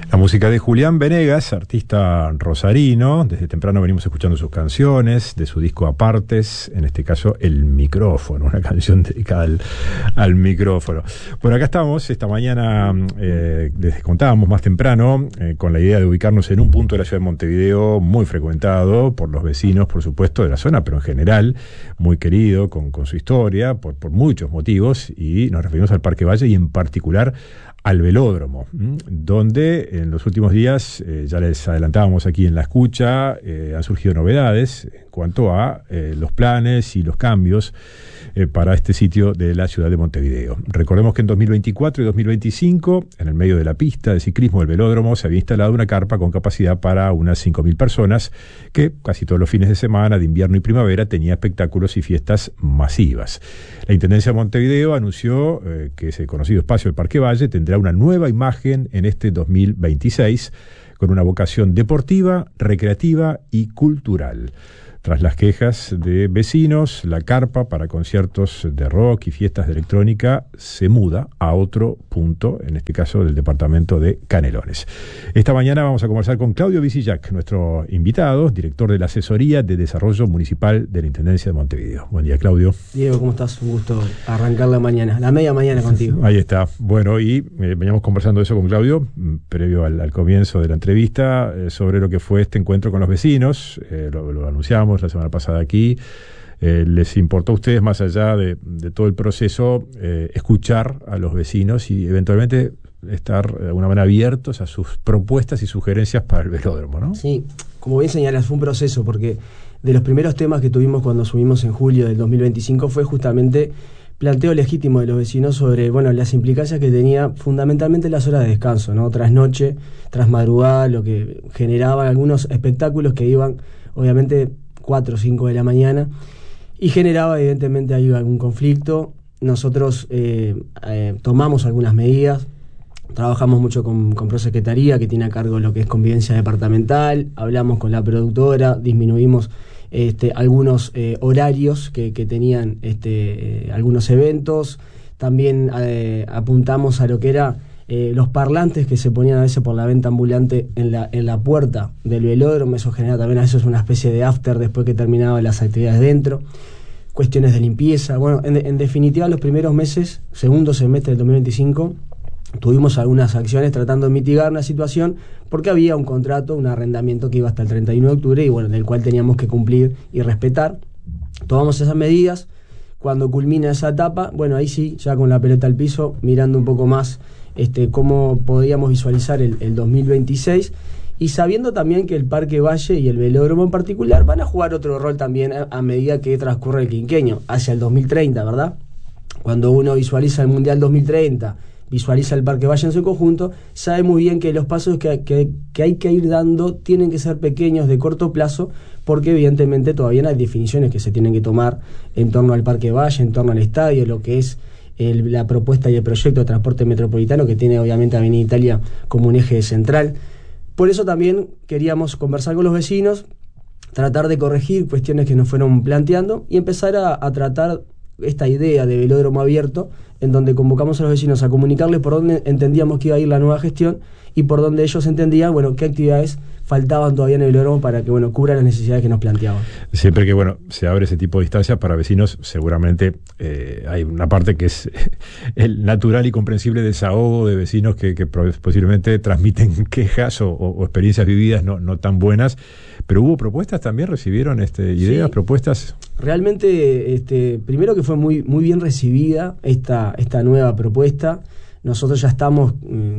La música de Julián Venegas, artista rosarino. Desde temprano venimos escuchando sus canciones, de su disco Apartes, en este caso El Micrófono, una canción dedicada al micrófono. Bueno, acá estamos esta mañana, les contábamos más temprano, con la idea de ubicarnos en un punto de la ciudad de Montevideo muy frecuentado por los vecinos, por supuesto, de la zona, pero en general muy querido, con su historia, por muchos motivos, y nos referimos al Parque Valle y en particular al velódromo, donde en los últimos días, ya les adelantábamos aquí en la escucha, han surgido novedades en cuanto a los planes y los cambios para este sitio de la ciudad de Montevideo. Recordemos que en 2024 y 2025, en el medio de la pista de ciclismo del velódromo, se había instalado una carpa con capacidad para unas 5.000 personas, que casi todos los fines de semana, de invierno y primavera, tenía espectáculos y fiestas masivas. La Intendencia de Montevideo anunció que ese conocido espacio del Parque Valle tendrá una nueva imagen en este 2026, con una vocación deportiva, recreativa y cultural. Tras las quejas de vecinos, la carpa para conciertos de rock y fiestas de electrónica se muda a otro punto, en este caso del departamento de Canelones. Esta mañana vamos a conversar con Claudio Visillac, nuestro invitado, director de la Asesoría de Desarrollo Municipal de la Intendencia de Montevideo. Buen día, Claudio. Diego, ¿cómo estás? Un gusto arrancar la mañana, la media mañana contigo. Ahí está. Bueno, y veníamos conversando eso con Claudio, previo al comienzo de la entrevista, sobre lo que fue este encuentro con los vecinos. Lo anunciamos la semana pasada aquí. ¿Les importó a ustedes, más allá de todo el proceso, escuchar a los vecinos y eventualmente estar de alguna manera abiertos a sus propuestas y sugerencias para el velódromo, ¿no? Sí, como bien señalas, fue un proceso, porque de los primeros temas que tuvimos cuando subimos en julio del 2025 fue justamente planteo legítimo de los vecinos sobre, bueno, las implicancias que tenía fundamentalmente las horas de descanso, ¿no? Tras noche, tras madrugada, lo que generaba algunos espectáculos que iban, obviamente, 4 o 5 de la mañana, y generaba evidentemente ahí algún conflicto. Nosotros tomamos algunas medidas, trabajamos mucho con Prosecretaría, que tiene a cargo lo que es convivencia departamental, hablamos con la productora, disminuimos algunos horarios que tenían algunos eventos, también apuntamos a lo que era los parlantes que se ponían a veces por la venta ambulante en la puerta del velódromo. Eso genera también a veces una especie de after después que terminaban las actividades dentro, cuestiones de limpieza. Bueno, en definitiva, los primeros meses, segundo semestre del 2025, tuvimos algunas acciones tratando de mitigar una situación, porque había un contrato, un arrendamiento que iba hasta el 31 de octubre y bueno, del cual teníamos que cumplir y respetar. Tomamos esas medidas. Cuando culmina esa etapa, bueno, ahí sí, ya con la pelota al piso, mirando un poco más cómo podíamos visualizar el 2026, y sabiendo también que el Parque Valle y el velódromo en particular van a jugar otro rol también a medida que transcurre el quinquenio, hacia el 2030, ¿verdad? Cuando uno visualiza el Mundial 2030, visualiza el Parque Valle en su conjunto, sabe muy bien que los pasos que hay que ir dando tienen que ser pequeños, de corto plazo, porque evidentemente todavía no hay definiciones que se tienen que tomar en torno al Parque Valle, en torno al estadio, lo que es la propuesta y el proyecto de transporte metropolitano, que tiene obviamente Avenida Italia como un eje central. Por eso también queríamos conversar con los vecinos, tratar de corregir cuestiones que nos fueron planteando y empezar a tratar esta idea de velódromo abierto, en donde convocamos a los vecinos a comunicarles por dónde entendíamos que iba a ir la nueva gestión y por dónde ellos entendían, bueno, qué actividades faltaban todavía en el velódromo para que, bueno, cubra las necesidades que nos planteaban. Siempre que, bueno, se abre ese tipo de instancias para vecinos, seguramente hay una parte que es el natural y comprensible desahogo de vecinos que posiblemente transmiten quejas o experiencias vividas no tan buenas, pero hubo propuestas también, recibieron ideas, sí, propuestas. Realmente, primero que fue muy, muy bien recibida esta nueva propuesta. Nosotros ya estamos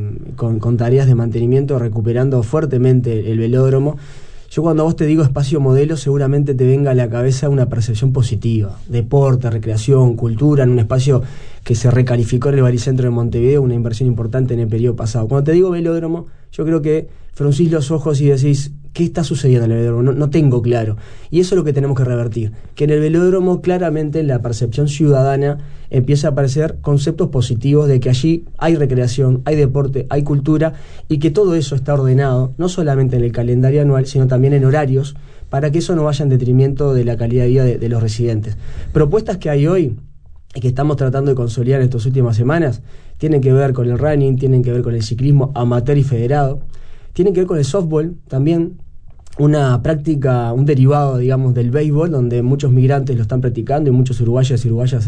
con tareas de mantenimiento, recuperando fuertemente el velódromo. Yo cuando a vos te digo espacio modelo, seguramente te venga a la cabeza una percepción positiva. Deporte, recreación, cultura, en un espacio que se recalificó en el baricentro de Montevideo, una inversión importante en el periodo pasado. Cuando te digo velódromo, yo creo que fruncís los ojos y decís, ¿qué está sucediendo en el velódromo? No tengo claro. Y eso es lo que tenemos que revertir. Que en el velódromo, claramente, en la percepción ciudadana, empieza a aparecer conceptos positivos de que allí hay recreación, hay deporte, hay cultura, y que todo eso está ordenado, no solamente en el calendario anual, sino también en horarios, para que eso no vaya en detrimento de la calidad de vida de los residentes. Propuestas que hay hoy y que estamos tratando de consolidar en estas últimas semanas tienen que ver con el running, tienen que ver con el ciclismo amateur y federado. tienen que ver con el softball también, una práctica, un derivado, digamos, del béisbol, donde muchos migrantes lo están practicando y muchos uruguayos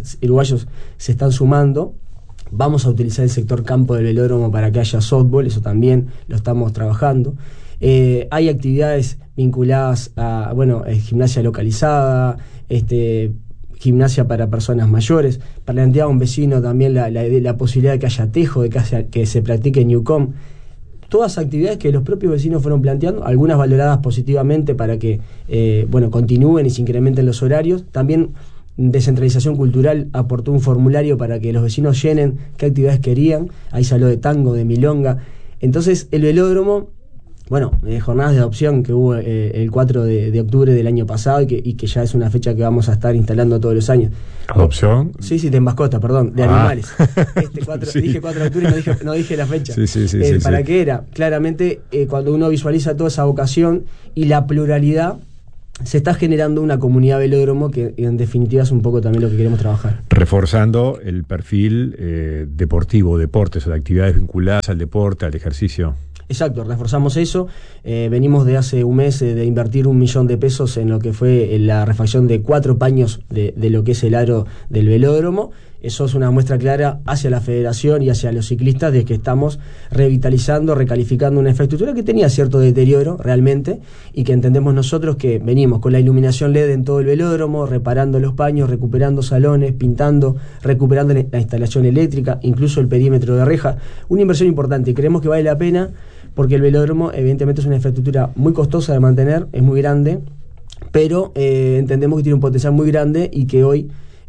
se están sumando. Vamos a utilizar el sector campo del velódromo para que haya softball, eso también lo estamos trabajando. Hay actividades vinculadas a, gimnasia localizada, gimnasia para personas mayores. Planteaba un vecino también la posibilidad de que haya tejo, de que se practique Newcom. Todas actividades que los propios vecinos fueron planteando, algunas valoradas positivamente para que continúen y se incrementen los horarios. También Descentralización Cultural aportó un formulario para que los vecinos llenen qué actividades querían. Ahí se habló de tango, de milonga. Entonces el velódromo, jornadas de adopción que hubo el 4 de octubre del año pasado y que ya es una fecha que vamos a estar instalando todos los años. ¿Adopción? Sí, de mascota, perdón, de animales. Sí. Dije 4 de octubre y no dije la fecha. ¿Para qué era? Claramente, cuando uno visualiza toda esa vocación y la pluralidad, se está generando una comunidad velódromo que en definitiva es un poco también lo que queremos trabajar. Reforzando el perfil deportivo, deportes o de actividades vinculadas al deporte, al ejercicio. Exacto, reforzamos eso. Venimos de hace un mes de invertir 1 millón de pesos en lo que fue la refacción de 4 paños de lo que es el aro del velódromo. Eso es una muestra clara hacia la federación y hacia los ciclistas de que estamos revitalizando, recalificando una infraestructura que tenía cierto deterioro realmente, y que entendemos nosotros que venimos con la iluminación LED en todo el velódromo, reparando los paños, recuperando salones, pintando, recuperando la instalación eléctrica, incluso el perímetro de reja. Una inversión importante y creemos que vale la pena porque el velódromo evidentemente es una infraestructura muy costosa de mantener, es muy grande, pero entendemos que tiene un potencial muy grande y que hoy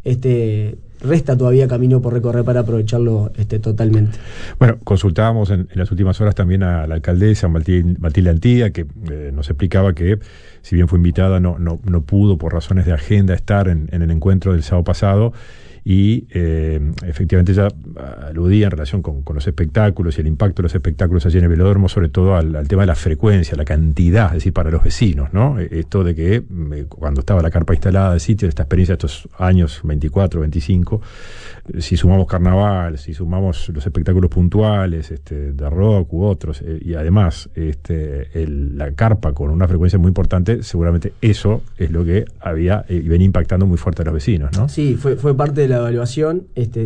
resta todavía camino por recorrer para aprovecharlo totalmente. Bueno, consultábamos en las últimas horas también a la alcaldesa Matilde Antía, que nos explicaba que si bien fue invitada no pudo por razones de agenda estar en el encuentro del sábado pasado, y efectivamente ella aludía en relación con los espectáculos y el impacto de los espectáculos allí en el velódromo, sobre todo al tema de la frecuencia, la cantidad, es decir, para los vecinos, ¿no? Esto de que cuando estaba la carpa instalada del sitio, esta experiencia de estos años 24, 25, si sumamos carnaval, si sumamos los espectáculos puntuales, de rock u otros, y además la carpa con una frecuencia muy importante, seguramente eso es lo que había y venía impactando muy fuerte a los vecinos, ¿no? Sí, fue parte de la evaluación.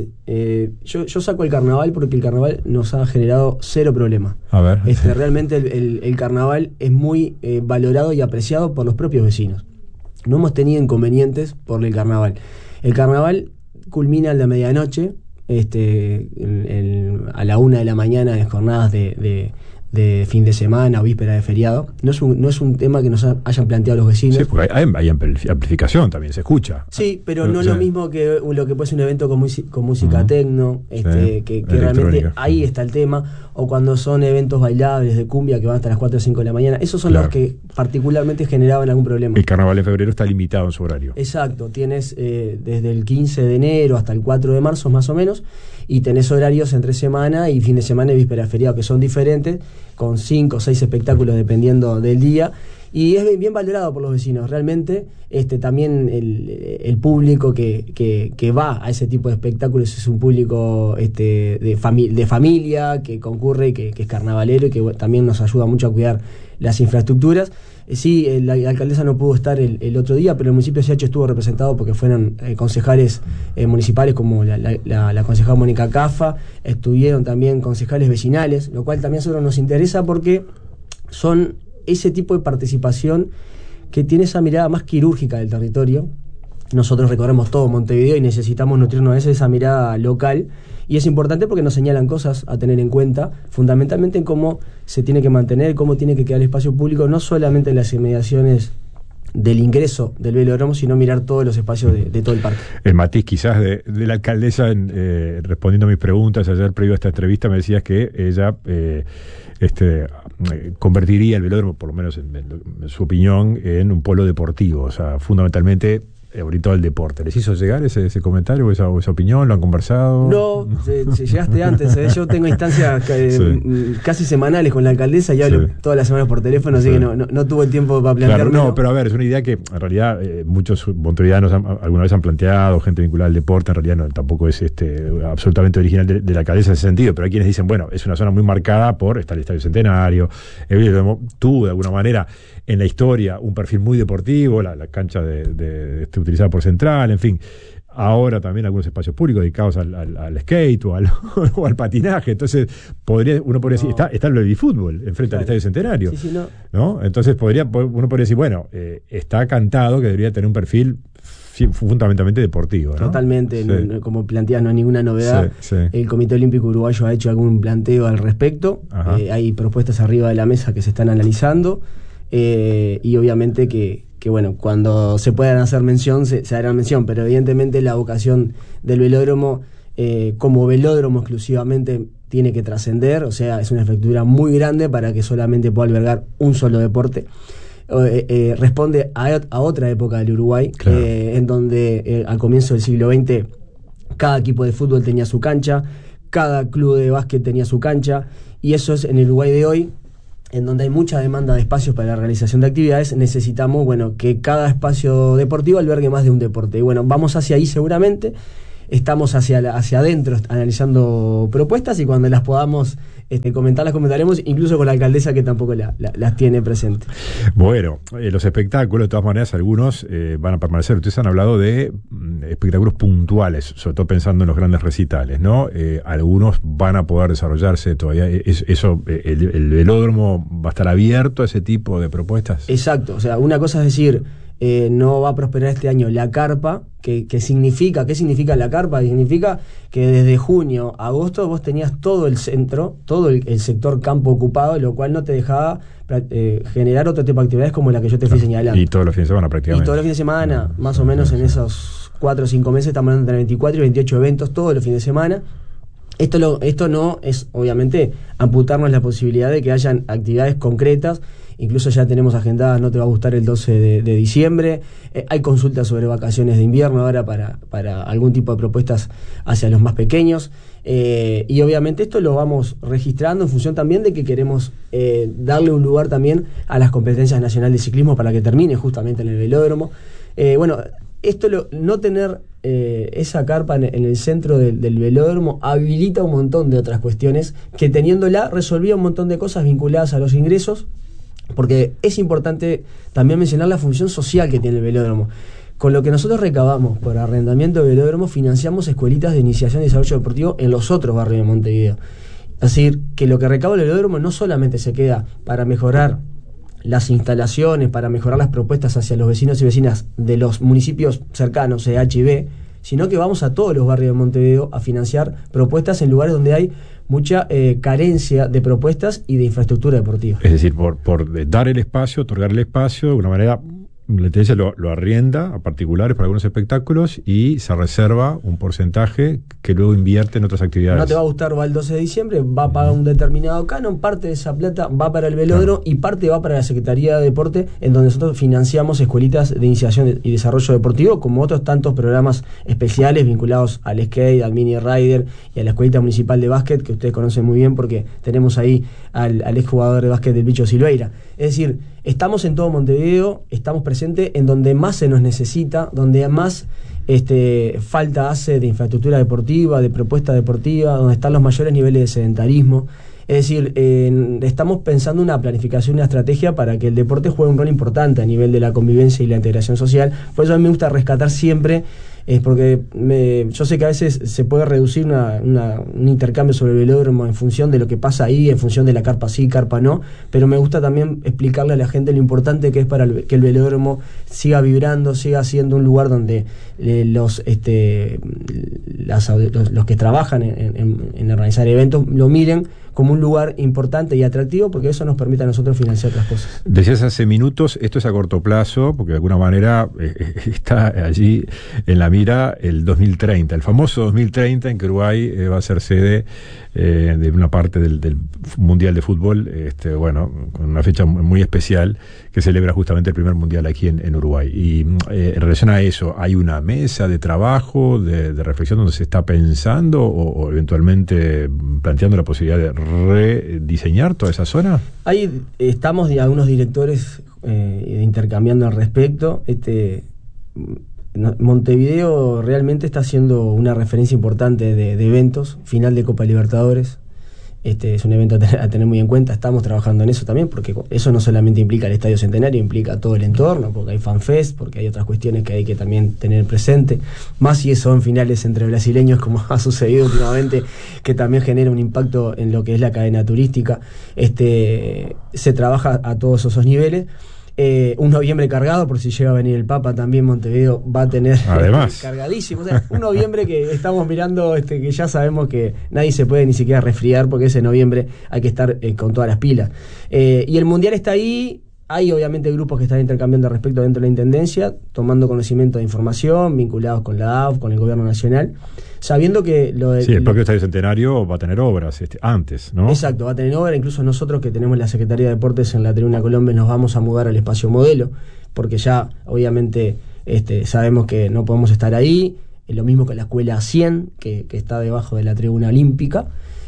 Yo saco el carnaval porque el carnaval nos ha generado cero problema. A ver. Realmente el carnaval es muy valorado y apreciado por los propios vecinos. No hemos tenido inconvenientes por el carnaval. El carnaval culmina a la medianoche, a la 1 de la mañana en jornadas de fin de semana o víspera de feriado. No es un tema que nos hayan planteado los vecinos. Sí, porque hay amplificación también, se escucha. Sí, pero no es lo mismo que lo que puede ser un evento con música techno, que realmente ahí está el tema, o cuando son eventos bailables de cumbia que van hasta las 4 o 5 de la mañana. Esos son los que particularmente generaban algún problema. El carnaval en febrero está limitado en su horario. Exacto, tienes desde el 15 de enero hasta el 4 de marzo más o menos, y tenés horarios entre semana y fin de semana y víspera de feriado que son diferentes, con 5 o 6 espectáculos dependiendo del día, y es bien valorado por los vecinos. Realmente también el público que va a ese tipo de espectáculos es un público de familia, que concurre, que es carnavalero y que también nos ayuda mucho a cuidar las infraestructuras. Sí, la alcaldesa no pudo estar el otro día, pero el municipio de CH estuvo representado porque fueron concejales municipales como la concejala Mónica Cafa, estuvieron también concejales vecinales, lo cual también a nosotros nos interesa porque son ese tipo de participación que tiene esa mirada más quirúrgica del territorio. Nosotros recorremos todo Montevideo y necesitamos nutrirnos de esa mirada local, y es importante porque nos señalan cosas a tener en cuenta, fundamentalmente en cómo se tiene que mantener, cómo tiene que quedar el espacio público, no solamente en las inmediaciones del ingreso del velódromo, sino mirar todos los espacios de todo el parque. El matiz quizás de la alcaldesa respondiendo a mis preguntas ayer previo a esta entrevista, me decías que ella convertiría el velódromo, por lo menos en su opinión, en un polo deportivo. O sea, fundamentalmente orientado al deporte. ¿Les hizo llegar ese comentario o esa opinión? ¿Lo han conversado? No, si llegaste antes. Yo tengo instancias casi semanales con la alcaldesa y hablo todas las semanas por teléfono, así que no tuve el tiempo para plantearme. Claro, no, pero a ver, es una idea que en realidad muchos montevideanos alguna vez han planteado, gente vinculada al deporte, en realidad tampoco es absolutamente original de la alcaldesa en ese sentido, pero hay quienes dicen, bueno, es una zona muy marcada por estar el Estadio Centenario, tuvo de alguna manera en la historia un perfil muy deportivo, la cancha utilizada por Central, en fin. Ahora también algunos espacios públicos dedicados al skate o al patinaje. Entonces, uno podría decir, está el babyfútbol enfrente al Estadio Centenario. Sí, ¿no? Entonces, uno podría decir, bueno, está cantado que debería tener un perfil fundamentalmente deportivo, ¿no? Totalmente, como planteas, no hay ninguna novedad. El Comité Olímpico Uruguayo ha hecho algún planteo al respecto. Hay propuestas arriba de la mesa que se están analizando. Y obviamente que bueno, cuando se puedan hacer mención, se hará mención, pero evidentemente la vocación del velódromo como velódromo exclusivamente tiene que trascender, o sea, es una infraestructura muy grande para que solamente pueda albergar un solo deporte. Responde a otra época del Uruguay, claro. En donde al comienzo del siglo XX cada equipo de fútbol tenía su cancha, cada club de básquet tenía su cancha, y eso es en el Uruguay de hoy, en donde hay mucha demanda de espacios para la realización de actividades. Necesitamos, que cada espacio deportivo albergue más de un deporte. Y bueno, vamos hacia ahí seguramente. Estamos hacia adentro analizando propuestas, y cuando las podamos comentar, las comentaremos, incluso con la alcaldesa, que tampoco las tiene presente. Bueno, los espectáculos, de todas maneras, algunos van a permanecer. Ustedes han hablado de espectáculos puntuales, sobre todo pensando en los grandes recitales, ¿no? Algunos van a poder desarrollarse todavía. ¿El velódromo va a estar abierto a ese tipo de propuestas? Exacto, o sea, una cosa es decir, no va a prosperar este año la carpa. ¿Qué significa la carpa? Significa que desde junio a agosto vos tenías todo el centro, todo el sector campo ocupado, lo cual no te dejaba generar otro tipo de actividades como la que yo te fui señalando. Y todos los fines de semana prácticamente. Y todos los fines de semana, más o menos en esos 4 o 5 meses, estamos hablando entre 24 y 28 eventos todos los fines de semana. Esto no es, obviamente, amputarnos la posibilidad de que hayan actividades concretas. Incluso ya tenemos agendadas, no te va a gustar, el 12 de diciembre. Hay consultas sobre vacaciones de invierno ahora para algún tipo de propuestas hacia los más pequeños. Y obviamente esto lo vamos registrando en función también de que queremos darle un lugar también a las competencias nacionales de ciclismo para que termine justamente en el velódromo. No tener esa carpa en el centro del velódromo habilita un montón de otras cuestiones que, teniéndola, resolvía un montón de cosas vinculadas a los ingresos, porque es importante también mencionar la función social que tiene el velódromo. Con lo que nosotros recabamos por arrendamiento de velódromo, financiamos escuelitas de iniciación y desarrollo deportivo en los otros barrios de Montevideo. Es decir, que lo que recaba el velódromo no solamente se queda para mejorar las instalaciones, para mejorar las propuestas hacia los vecinos y vecinas de los municipios cercanos, H y B, sino que vamos a todos los barrios de Montevideo a financiar propuestas en lugares donde hay mucha carencia de propuestas y de infraestructura deportiva. Es decir, por dar el espacio, otorgar el espacio, de alguna manera la intendencia lo arrienda a particulares para algunos espectáculos y se reserva un porcentaje que luego invierte en otras actividades. No te va a gustar, va el 12 de diciembre, va a pagar un determinado canon, parte de esa plata va para el velódromo y parte va para la Secretaría de Deporte, en donde nosotros financiamos escuelitas de iniciación y desarrollo deportivo, como otros tantos programas especiales vinculados al skate, al mini rider y a la escuelita municipal de básquet, que ustedes conocen muy bien porque tenemos ahí al exjugador de básquet del Bicho Silveira. Es decir, estamos en todo Montevideo, estamos presentes en donde más se nos necesita, donde más falta hace de infraestructura deportiva, de propuesta deportiva, donde están los mayores niveles de sedentarismo. Es decir, estamos pensando una planificación, una estrategia para que el deporte juegue un rol importante a nivel de la convivencia y la integración social. Por eso a mí me gusta rescatar siempre, porque yo sé que a veces se puede reducir un intercambio sobre el velódromo en función de lo que pasa ahí, en función de la carpa sí, carpa no, pero me gusta también explicarle a la gente lo importante que es para que el velódromo siga vibrando, siga siendo un lugar donde los que trabajan en organizar eventos lo miren como un lugar importante y atractivo, porque eso nos permite a nosotros financiar otras cosas. Decías hace minutos, esto es a corto plazo, porque de alguna manera está allí en la mira mira el 2030, el famoso 2030 en que Uruguay va a ser sede de una parte del Mundial de Fútbol, bueno, con una fecha muy especial que celebra justamente el primer Mundial aquí en Uruguay. Y en relación a eso, ¿hay una mesa de trabajo, de reflexión donde se está pensando o eventualmente planteando la posibilidad de rediseñar toda esa zona? Ahí estamos algunos directores intercambiando al respecto. Montevideo realmente está siendo una referencia importante de eventos, final de Copa Libertadores. Es un evento a tener muy en cuenta. Estamos trabajando en eso también, porque eso no solamente implica el Estadio Centenario, implica todo el entorno, porque hay fanfest, porque hay otras cuestiones que hay que también tener presente, más si son finales entre brasileños, como ha sucedido últimamente, que también genera un impacto en lo que es la cadena turística. Se trabaja a todos esos niveles. Un noviembre cargado, por si llega a venir el Papa, también Montevideo va a tener cargadísimo. O sea, un noviembre que estamos mirando, que ya sabemos que nadie se puede ni siquiera resfriar, porque ese noviembre hay que estar con todas las pilas. Y el Mundial está ahí. Hay obviamente grupos que están intercambiando al respecto dentro de la Intendencia, tomando conocimiento de información, vinculados con la AUF, con el Gobierno Nacional, sabiendo que el propio Estadio Centenario va a tener obras antes, ¿no? Exacto, va a tener obras. Incluso nosotros, que tenemos la Secretaría de Deportes en la Tribuna Colombia, nos vamos a mudar al espacio modelo, porque ya obviamente sabemos que no podemos estar ahí. Es lo mismo que la Escuela 100, que está debajo de la Tribuna Olímpica.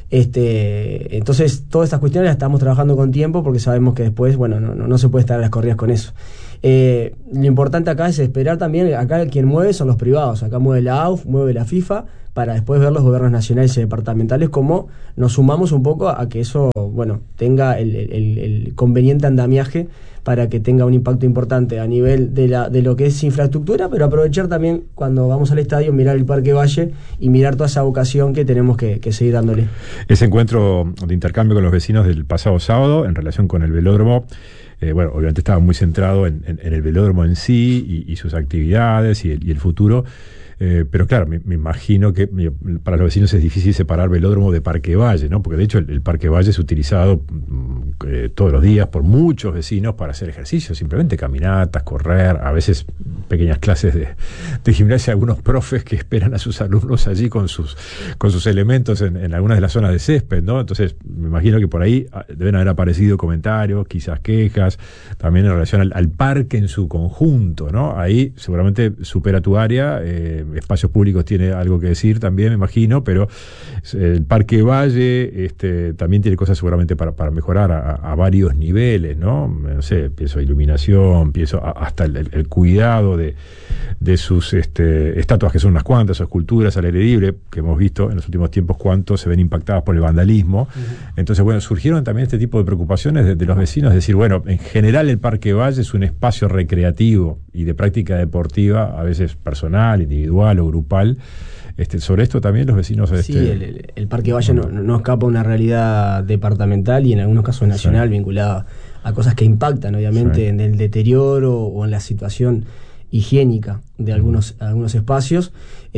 Entonces todas estas cuestiones las estamos trabajando con tiempo, porque sabemos que después, bueno, no se puede estar a las corridas con eso. Lo importante acá es esperar también. Acá quien mueve son los privados. Acá mueve la AUF, mueve la FIFA, para después ver los gobiernos nacionales y departamentales cómo nos sumamos un poco a que eso, bueno, tenga el conveniente andamiaje, para que tenga un impacto importante a nivel de lo que es infraestructura, pero aprovechar también, cuando vamos al estadio, mirar el Parque Valle y mirar toda esa vocación que tenemos que seguir dándole. Ese encuentro de intercambio con los vecinos del pasado sábado en relación con el velódromo, bueno, obviamente estaba muy centrado en el velódromo en sí y sus actividades y el futuro. Pero claro, me imagino que para los vecinos es difícil separar velódromo de Parque Valle, ¿no? Porque de hecho el Parque Valle es utilizado todos los días por muchos vecinos para hacer ejercicio, simplemente caminatas, correr, a veces pequeñas clases de gimnasia, algunos profes que esperan a sus alumnos allí con sus elementos en algunas de las zonas de césped, ¿no? Entonces me imagino que por ahí deben haber aparecido comentarios, quizás quejas, también en relación al parque en su conjunto, ¿no? Ahí seguramente supera tu área. Espacios Públicos tiene algo que decir también, me imagino, pero el Parque Valle también tiene cosas seguramente para mejorar a varios niveles, ¿no? No sé, pienso iluminación, pienso hasta el cuidado de sus estatuas, que son unas cuantas, o esculturas al aire libre, que hemos visto en los últimos tiempos cuánto se ven impactadas por el vandalismo. Uh-huh. Entonces, bueno, surgieron también este tipo de preocupaciones de los vecinos, es decir, bueno, en general el Parque Valle es un espacio recreativo y de práctica deportiva, a veces personal, individual o grupal. Sobre esto también los vecinos... Sí, el Parque Valle no escapa a una realidad departamental y en algunos casos nacional, sí, vinculada a cosas que impactan obviamente, sí, en el deterioro o en la situación higiénica de algunos espacios,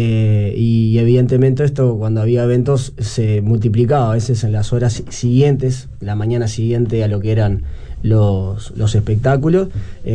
y evidentemente esto, cuando había eventos, se multiplicaba a veces en las horas siguientes, la mañana siguiente a lo que eran los espectáculos.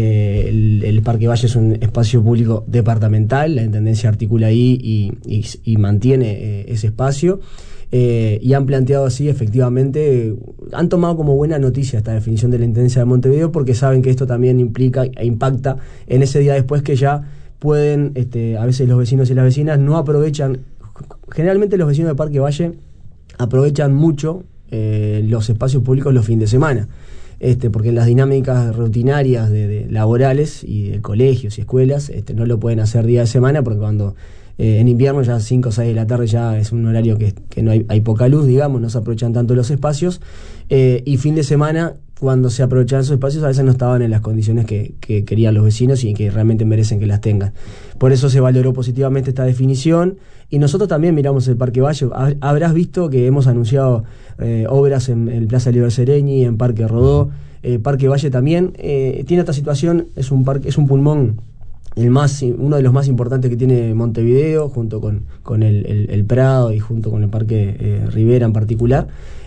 El Parque Valle es un espacio público departamental, la Intendencia articula ahí y mantiene ese espacio, y han planteado así, efectivamente, han tomado como buena noticia esta definición de la Intendencia de Montevideo, porque saben que esto también implica e impacta en ese día después, que ya pueden, a veces los vecinos y las vecinas no aprovechan. Generalmente los vecinos de Parque Valle aprovechan mucho los espacios públicos los fines de semana, porque en las dinámicas rutinarias de laborales y de colegios y escuelas no lo pueden hacer día de semana, porque cuando en invierno ya 5 o 6 de la tarde ya es un horario que no hay poca luz, digamos, no se aprovechan tanto los espacios, y fin de semana, cuando se aprovechan esos espacios, a veces no estaban en las condiciones que querían los vecinos y que realmente merecen que las tengan. Por eso se valoró positivamente esta definición, y nosotros también miramos el Parque Valle. Habrás visto que hemos anunciado obras en Plaza Liber Seregni, en Parque Rodó. Parque Valle también tiene esta situación, es un pulmón, uno de los más importantes que tiene Montevideo, junto con el Prado y junto con el Parque Rivera en particular,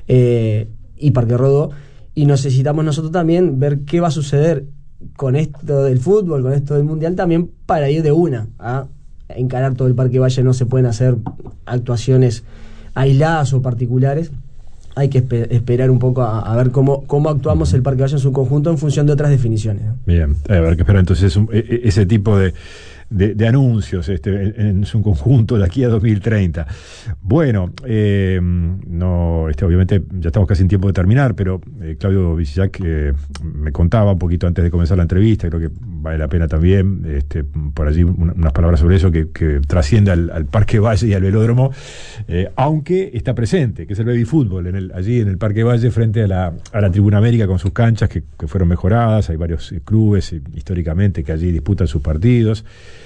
y Parque Rodó. Y necesitamos nosotros también ver qué va a suceder con esto del fútbol, con esto del Mundial, también para ir de una a encarar todo el Parque Valle, no se pueden hacer actuaciones aisladas o particulares. Hay que esperar un poco a ver cómo actuamos el Parque Valle en su conjunto en función de otras definiciones, ¿no? Bien, a ver que espera entonces ese tipo de anuncios en su conjunto de aquí a 2030. Bueno, no, obviamente ya estamos casi en tiempo de terminar, pero Claudio Visillac me contaba un poquito antes de comenzar la entrevista, creo que vale la pena también, por allí unas palabras sobre eso que trasciende al Parque Valle y al velódromo, aunque está presente, que es el baby fútbol, allí en el Parque Valle frente a la Tribuna América con sus canchas que fueron mejoradas. Hay varios clubes históricamente que allí disputan sus partidos.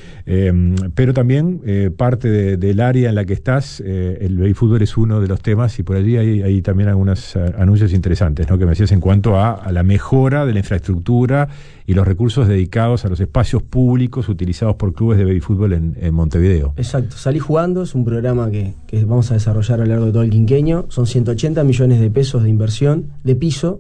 Pero también parte del área en la que estás, el baby fútbol es uno de los temas, y por allí hay también algunos anuncios interesantes, ¿no?, que me decías en cuanto a la mejora de la infraestructura y los recursos dedicados a los espacios públicos utilizados por clubes de baby fútbol en Montevideo. Exacto, Salí Jugando es un programa que vamos a desarrollar a lo largo de todo el quinquenio. Son 180 millones de pesos de inversión de piso,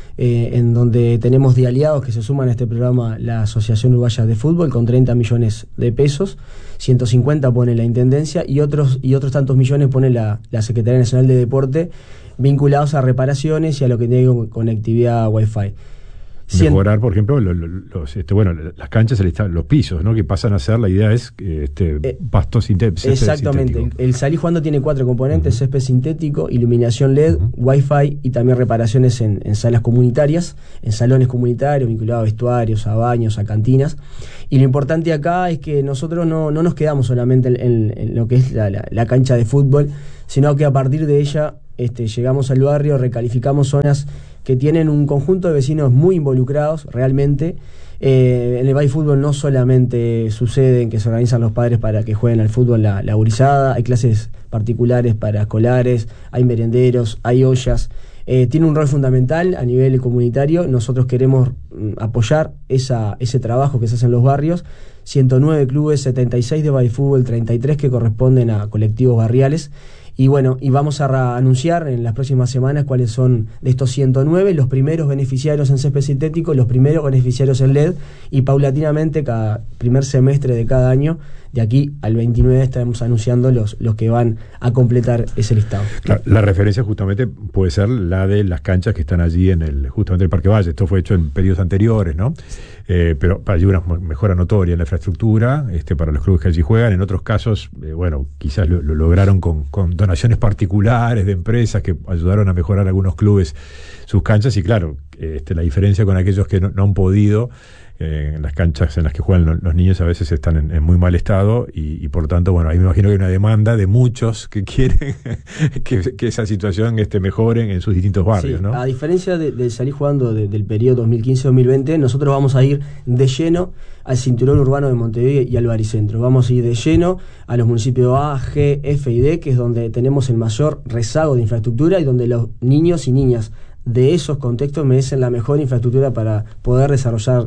en donde tenemos de aliados que se suman a este programa la Asociación Uruguaya de Fútbol con 30 millones de pesos, 150 pone la Intendencia y otros tantos millones pone la Secretaría Nacional de Deporte, vinculados a reparaciones y a lo que tiene conectividad Wi-Fi. Mejorar, por ejemplo, las canchas, los pisos, ¿no?, que pasan a ser, la idea es pasto sintético. Exactamente. El Salí Jugando tiene 4 componentes: césped sintético, iluminación LED, Wi-Fi y también reparaciones en salas comunitarias, en salones comunitarios vinculados a vestuarios, a baños, a cantinas. Y lo importante acá es que nosotros no nos quedamos solamente en lo que es la cancha de fútbol, sino que a partir de ella llegamos al barrio, recalificamos zonas que tienen un conjunto de vecinos muy involucrados realmente. En el baby fútbol no solamente sucede en que se organizan los padres para que jueguen al fútbol la gurizada, hay clases particulares para escolares, hay merenderos, hay ollas. Tiene un rol fundamental a nivel comunitario. Nosotros queremos apoyar ese trabajo que se hace en los barrios. 109 clubes, 76 de baby fútbol, 33 que corresponden a colectivos barriales. Y bueno, vamos a anunciar en las próximas semanas cuáles son de estos 109 los primeros beneficiarios en césped sintético, los primeros beneficiarios en LED, y paulatinamente cada primer semestre de cada año, de aquí al 29, estaremos anunciando los que van a completar ese listado. Claro, la referencia justamente puede ser la de las canchas que están allí justamente el Parque Valle. Esto fue hecho en periodos anteriores, ¿no? Pero hay una mejora notoria en la infraestructura para los clubes que allí juegan. En otros casos, quizás lo lograron con donaciones particulares de empresas que ayudaron a mejorar algunos clubes sus canchas. Y claro, la diferencia con aquellos que no han podido, en las canchas en las que juegan los niños a veces están en muy mal estado, y por tanto, ahí me imagino que hay una demanda de muchos que quieren que esa situación mejore en sus distintos barrios, sí, ¿no? A diferencia de Salir Jugando del periodo 2015-2020, nosotros vamos a ir de lleno al cinturón urbano de Montevideo y al baricentro. Vamos a ir de lleno a los municipios A, G, F y D, que es donde tenemos el mayor rezago de infraestructura y donde los niños y niñas de esos contextos merecen la mejor infraestructura para poder desarrollar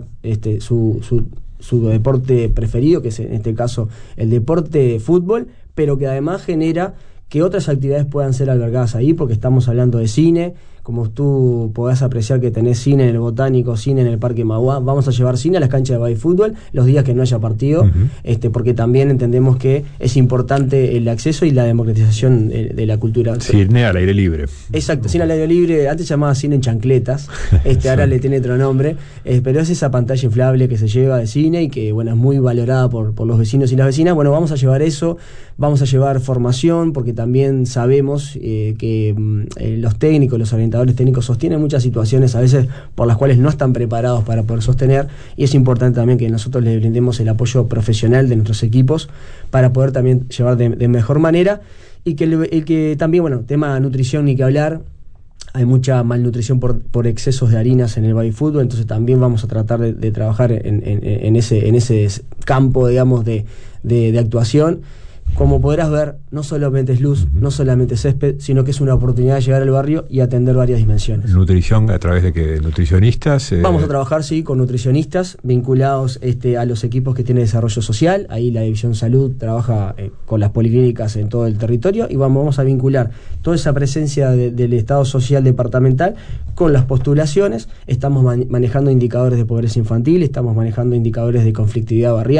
su deporte preferido, que es en este caso el deporte fútbol, pero que además genera que otras actividades puedan ser albergadas ahí, porque estamos hablando de cine. Como tú podés apreciar que tenés cine en el Botánico, cine en el Parque Mauá, vamos a llevar cine a las canchas de baby fútbol los días que no haya partido, porque también entendemos que es importante el acceso y la democratización de la cultura. Cine al aire libre. Exacto, cine al aire libre, antes se llamaba cine en chancletas, ahora le tiene otro nombre, pero es esa pantalla inflable que se lleva de cine y que es muy valorada por los vecinos y las vecinas. Vamos a llevar eso, vamos a llevar formación, porque también sabemos que los técnicos, los orientadores técnicos sostienen muchas situaciones a veces por las cuales no están preparados para poder sostener, y es importante también que nosotros les brindemos el apoyo profesional de nuestros equipos para poder también llevar de mejor manera, y que también, tema nutrición ni que hablar. Hay mucha malnutrición por excesos de harinas en el baby fútbol, entonces también vamos a tratar de trabajar en ese campo, digamos, de actuación. Como podrás ver, no solamente es luz, no solamente es césped, sino que es una oportunidad de llegar al barrio y atender varias dimensiones. ¿Nutrición a través de qué? ¿Nutricionistas? Vamos a trabajar, sí, con nutricionistas vinculados a los equipos que tienen desarrollo social. Ahí la División Salud trabaja con las policlínicas en todo el territorio, y vamos a vincular toda esa presencia del Estado Social Departamental con las postulaciones. Estamos manejando indicadores de pobreza infantil, estamos manejando indicadores de conflictividad barrial,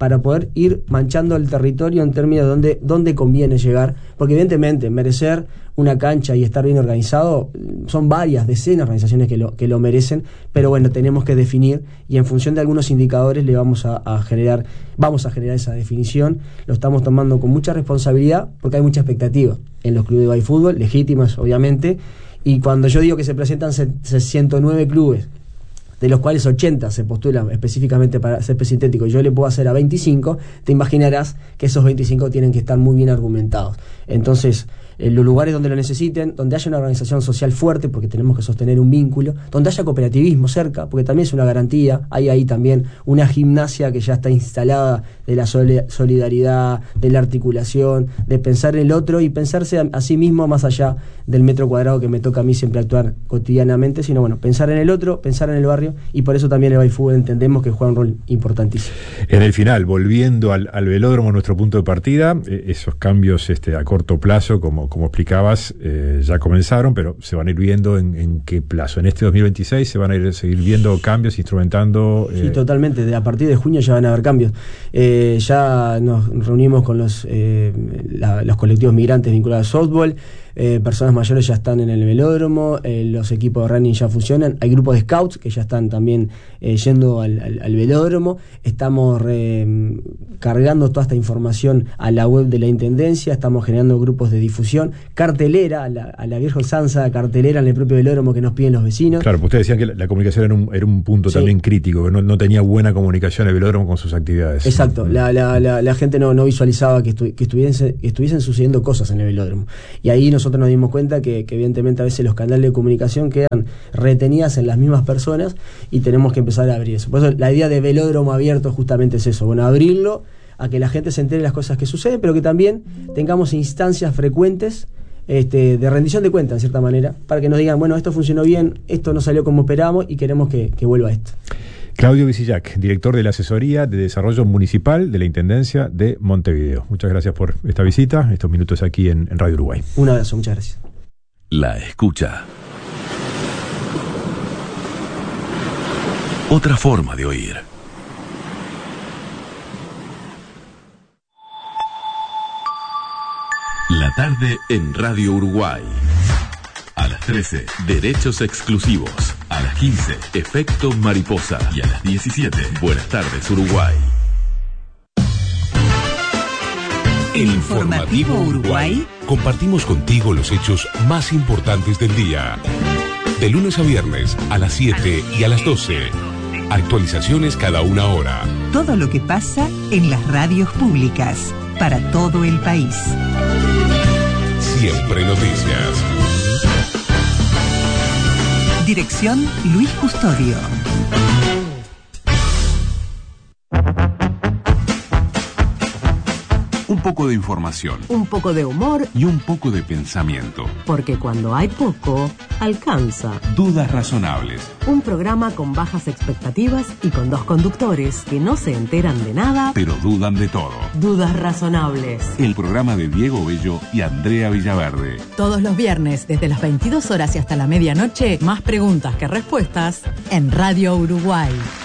para poder ir manchando el territorio en términos de dónde conviene llegar, porque evidentemente merecer una cancha y estar bien organizado, son varias, decenas de organizaciones que lo merecen, pero bueno, tenemos que definir y en función de algunos indicadores le vamos a generar esa definición. Lo estamos tomando con mucha responsabilidad porque hay mucha expectativa en los clubes de básquetbol, legítimas obviamente, y cuando yo digo que se presentan 109 clubes, de los cuales 80 se postulan específicamente para césped sintético, y yo le puedo hacer a 25, te imaginarás que esos 25 tienen que estar muy bien argumentados. Entonces, en los lugares donde lo necesiten, donde haya una organización social fuerte, porque tenemos que sostener un vínculo, donde haya cooperativismo cerca, porque también es una garantía, hay ahí también una gimnasia que ya está instalada de la solidaridad, de la articulación, de pensar en el otro y pensarse a sí mismo más allá del metro cuadrado que me toca a mí siempre actuar cotidianamente, sino bueno, pensar en el otro, pensar en el barrio, y por eso también el Baifútbol entendemos que juega un rol importantísimo. En el final, volviendo al velódromo, nuestro punto de partida, esos cambios a corto plazo, como explicabas, ya comenzaron, pero se van a ir viendo en qué plazo. En este 2026 se van a seguir viendo cambios, instrumentando... Sí, totalmente. A partir de junio ya van a haber cambios. Ya nos reunimos con los colectivos migrantes vinculados a softball. Personas mayores ya están en el velódromo, los equipos de running ya funcionan, hay grupos de scouts que ya están también yendo al velódromo. Estamos cargando toda esta información a la web de la Intendencia, estamos generando grupos de difusión, cartelera, a la vieja usanza, cartelera en el propio velódromo que nos piden los vecinos. Claro, pues ustedes decían que la comunicación era un punto sí, también crítico, que no tenía buena comunicación el velódromo con sus actividades. Exacto, la gente no visualizaba que estuviesen sucediendo cosas en el velódromo, y ahí nosotros nos dimos cuenta que evidentemente a veces los canales de comunicación quedan retenidas en las mismas personas y tenemos que empezar a abrir eso. Por eso la idea de velódromo abierto justamente es eso, bueno, abrirlo a que la gente se entere de las cosas que suceden, pero que también tengamos instancias frecuentes de rendición de cuentas, en cierta manera, para que nos digan, bueno, esto funcionó bien, esto no salió como esperábamos y queremos que vuelva esto. Claudio Visillac, director de la Asesoría de Desarrollo Municipal de la Intendencia de Montevideo. Muchas gracias por esta visita, estos minutos aquí en Radio Uruguay. Un abrazo, muchas gracias. La escucha. Otra forma de oír. La tarde en Radio Uruguay. A las 13, Derechos Exclusivos. A las 15, Efecto Mariposa. Y a las 17, Buenas tardes Uruguay. El Informativo Uruguay. Compartimos contigo los hechos más importantes del día. De lunes a viernes, a las 7 y a las 12. Actualizaciones cada una hora. Todo lo que pasa en las radios públicas. Para todo el país. Siempre noticias. Dirección Luis Custodio. Un poco de información. Un poco de humor. Y un poco de pensamiento. Porque cuando hay poco, alcanza. Dudas razonables. Un programa con bajas expectativas y con dos conductores que no se enteran de nada, pero dudan de todo. Dudas razonables. El programa de Diego Bello y Andrea Villaverde. Todos los viernes, desde las 22 horas y hasta la medianoche, más preguntas que respuestas en Radio Uruguay.